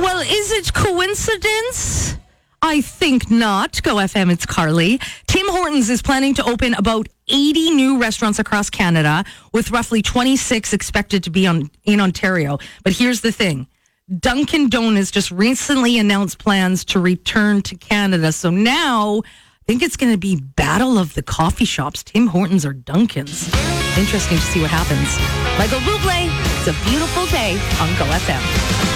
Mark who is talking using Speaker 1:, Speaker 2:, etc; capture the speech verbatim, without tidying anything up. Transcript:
Speaker 1: Well, is it coincidence? I think not. Go F M, it's Carly. Tim Hortons is planning to open about eighty new restaurants across Canada, with roughly twenty-six expected to be on in Ontario. But here's the thing. Dunkin' Donuts just recently announced plans to return to Canada. So now I think it's going to be battle of the coffee shops, Tim Hortons or Dunkin's. Interesting to see what happens. Michael Bublé, it's a beautiful day on Go F M.